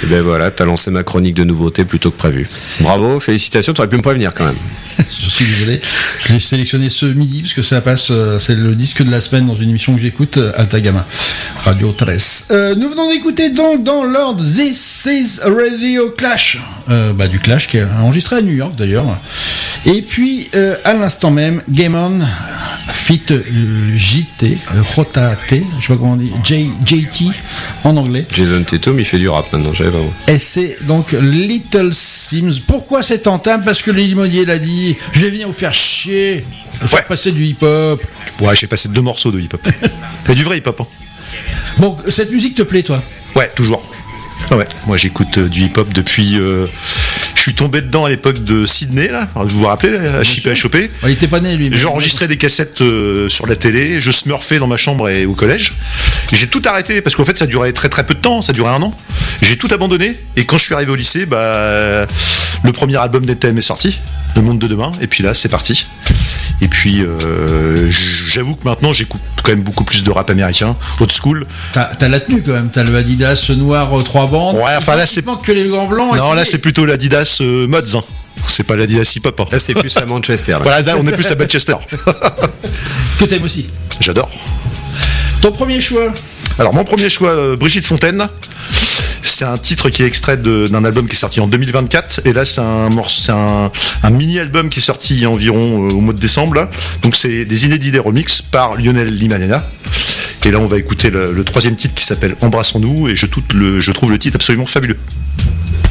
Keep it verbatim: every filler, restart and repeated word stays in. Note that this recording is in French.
Et ben voilà, t'as lancé ma chronique de nouveautés plutôt que prévu. Bravo, félicitations, t'aurais pu me prévenir quand même. Je suis désolé. Je l'ai sélectionné ce midi parce que ça passe, c'est le disque de la semaine dans une émission que j'écoute, Alta Gamma, Radio treize. Euh, nous venons d'écouter donc dans l'ordre This is Radio Clash, euh, bah, du Clash qui est enregistré à New York d'ailleurs. Et puis euh, à l'instant même, Game On, fit euh, J T, euh, J T, je sais pas comment on dit, J, J T en anglais. Jason Tatum, il fait du rap maintenant, j'avais pas. Et c'est donc Little Sims. Pourquoi cette entame? Parce que le Limonier l'a dit, je vais venir vous faire chier, vous faire ouais. passer du hip-hop. Ouais, j'ai passé deux morceaux de hip-hop. C'est du vrai hip-hop. Hein. Bon, cette musique te plaît, toi? Ouais, toujours. Ah ouais, moi j'écoute euh, du hip-hop depuis. Euh, je suis tombé dedans à l'époque de Sydney, là. Vous vous rappelez, là, à chipper, à choper. Ouais, il était pas né, lui. Mais... J'enregistrais des cassettes euh, sur la télé, je smurfais dans ma chambre et au collège. J'ai tout arrêté parce qu'en fait ça durait très très peu de temps, ça durait un an. J'ai tout abandonné et quand je suis arrivé au lycée, bah, le premier album d'E T M est sorti, Le Monde de Demain, et puis là c'est parti. Et puis euh, j'avoue que maintenant j'écoute quand même beaucoup plus de rap américain, old school. T'as, t'as la tenue quand même, t'as le Adidas noir euh, trois bandes. Ouais, enfin là c'est pas que les gants blancs. Non, là c'est plutôt l'Adidas euh, Mods. Hein. C'est pas l'Adidas hip-hop. Hein. Là c'est plus à Manchester. Là. Voilà, là on est plus à Manchester. Que t'aimes aussi. J'adore. Ton premier choix? Alors mon premier choix, euh, Brigitte Fontaine. C'est un titre qui est extrait de, d'un album qui est sorti en deux mille vingt-quatre. Et là, c'est un, c'est un, un mini-album qui est sorti il y a environ euh, au mois de décembre. Là. Donc, c'est des inédits, des remixes par Lionel Limanena. Et là, on va écouter le, le troisième titre qui s'appelle Embrassons-nous. Et je, tout le, je trouve le titre absolument fabuleux.